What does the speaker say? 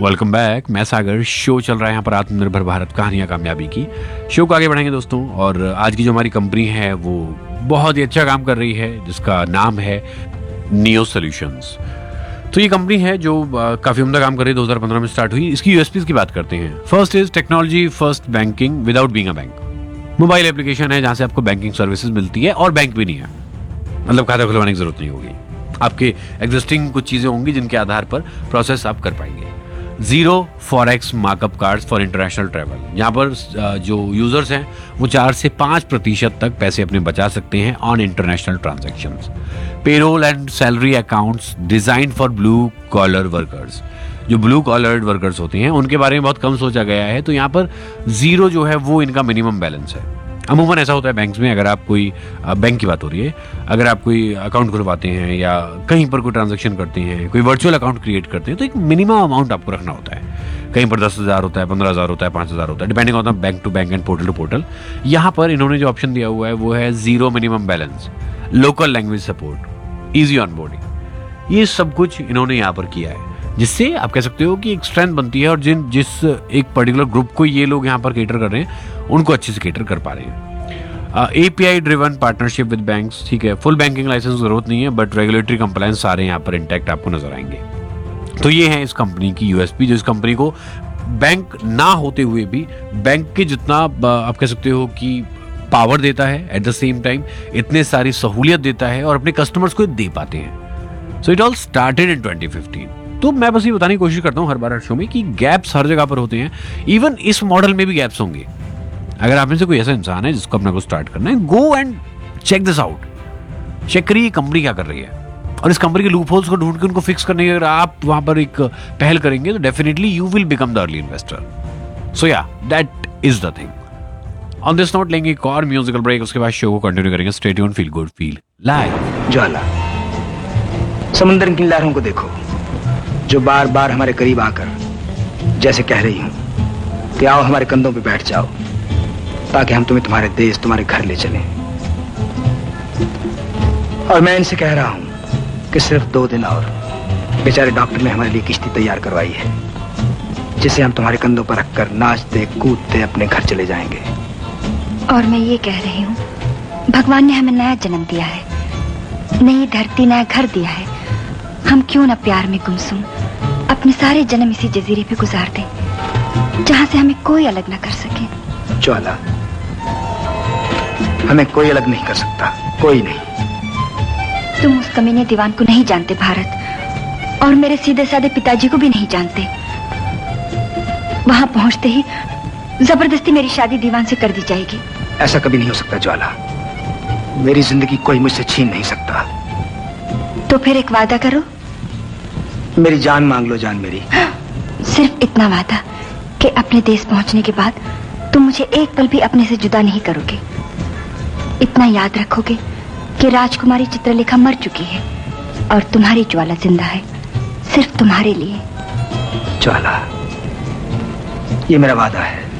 Welcome back. मैं सागर। Show चल रहा है यहाँ पर आत्मनिर्भर भारत कहानियां कामयाबी की। शो को आगे बढ़ाएंगे दोस्तों, और आज की जो हमारी कंपनी है वो बहुत ही अच्छा काम कर रही है, जिसका नाम है नियो सॉल्यूशंस। तो ये कंपनी है जो काफ़ी उम्दा काम कर रही है। 2015 में स्टार्ट हुई। इसकी यूएसपीज की बात करते हैं। First is technology first banking without being a bank. Mobile application है जहाँ से आपको बैंकिंग सर्विसेज मिलती है और बैंक भी नहीं है, मतलब खाता खुलवाने की जरूरत नहीं होगी। आपके एग्जिस्टिंग कुछ चीज़ें होंगी जिनके आधार पर प्रोसेस आप कर पाएंगे। Zero forex markup cards for international travel, यहाँ पर जो यूजर्स हैं वो 4 से 5% तक पैसे अपने बचा सकते हैं on international transactions. Payroll and salary accounts design for blue collar workers. जो ब्लू कॉलर्ड वर्कर्स होते हैं उनके बारे में बहुत कम सोचा गया है, तो यहाँ पर जीरो जो है वो इनका मिनिमम बैलेंस है। अमूमन ऐसा होता है बैंक्स में, अगर आप कोई बैंक की बात हो रही है, अगर आप कोई अकाउंट खुलवाते हैं या कहीं पर कोई ट्रांजैक्शन करते हैं, कोई वर्चुअल अकाउंट क्रिएट करते हैं, तो एक मिनिमम अमाउंट आपको रखना होता है। कहीं पर 10,000 होता है, 15,000 होता है, 5,000 होता है, depending on bank to bank and portal to portal. यहाँ पर इन्होंने जो ऑप्शन दिया हुआ है वो है zero minimum balance, local language support, easy onboarding. ये सब कुछ इन्होंने यहाँ पर किया है, जिससे आप कह सकते हो कि एक स्ट्रेंथ बनती है, और जिस एक पर्टिकुलर ग्रुप को ये लोग यहाँ पर केटर कर रहे हैं उनको अच्छे से केटर कर पा रहे हैं। API driven partnership with banks, ठीक है। फुल बैंकिंग लाइसेंस जरूरत नहीं है, बट रेगुलेटरी कंप्लायंस सारे यहाँ पर इंटैक्ट आपको नजर आएंगे। तो ये है इस कंपनी की यूएसपी, जो इस कंपनी को बैंक ना होते हुए भी बैंक के जितना आप कह सकते हो कि पावर देता है, एट द सेम टाइम इतने सारी सहूलियत देता है और अपने कस्टमर्स को दे पाते हैं। So it all started in 2015। तो मैं बस ये बताने की कोशिश करता हूँ हर बार हर शो में कि गैप्स हर जगह पर होते हैं। इवन इस मॉडल में भी गैप्स होंगे। अगर आप में से कोई ऐसा इंसान है जिसको अपना को स्टार्ट करना है, go and check this out. Check करिए कंपनी क्या कर रही है, और इस कंपनी के लूप होल्स को ढूंढ के उनको फिक्स करने की अगर आप वहां पर एक पहल करेंगे तो definitely you will become the early investor. सो या that is the thing. On this note लेंगे एक और म्यूजिकल ब्रेक, उसके बाद शो को कंटिन्यू करेंगे। Stay tuned, feel good, feel live. ज्वाला, समुद्र की लहरों को देखो जो बार बार हमारे करीब आकर जैसे कह रही हूं कि आओ हमारे कंधों पे बैठ जाओ, ताकि हम तुम्हें तुम्हारे देश, तुम्हारे घर ले चलें। और मैं इनसे कह रहा हूं कि सिर्फ 2 दिन और। बेचारे डॉक्टर ने हमारे लिए किश्ती तैयार करवाई है, जिसे हम तुम्हारे कंधों पर रखकर नाचते कूदते अपने घर चले जाएंगे। और मैं ये कह रही हूँ, भगवान ने हमें नया जन्म दिया है, नई धरती, नया घर दिया है। हम क्यों न प्यार में गुमसुम अपने सारे जन्म इसी जजीरे पे गुजार दें, जहाँ से हमें कोई अलग न कर सके। ज्वाला, हमें कोई अलग नहीं कर सकता, कोई नहीं। तुम उस कमीने दीवान को नहीं जानते भारत, और मेरे सीधे साधे पिताजी को भी नहीं जानते। वहां पहुंचते ही जबरदस्ती मेरी शादी दीवान से कर दी जाएगी। ऐसा कभी नहीं हो सकता ज्वाला। मेरी जिंदगी कोई मुझसे छीन नहीं सकता। तो फिर एक वादा करो। मेरी जान मांग लो, जान मेरी। सिर्फ इतना वादा कि अपने देश पहुंचने के बाद तुम मुझे एक पल भी अपने से जुदा नहीं करोगे। इतना याद रखोगे कि राजकुमारी चित्रलेखा मर चुकी है और तुम्हारी ज्वाला जिंदा है, सिर्फ तुम्हारे लिए। ज्वाला, ये मेरा वादा है।